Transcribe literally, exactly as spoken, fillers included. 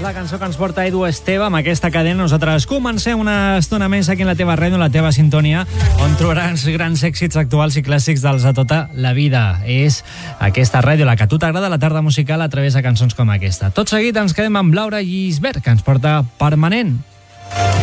la cançó que ens porta Edu Esteve amb aquesta cadena. Nosaltres comencem una estona més aquí en la teva ràdio, en la teva sintonia, on trobaràs grans èxits actuals i clàssics dels de tota la vida. És aquesta ràdio la que a tu t'agrada, la tarda musical a través de cançons com aquesta. Tot seguit ens quedem amb Laura Llisbert, que ens porta Permanent.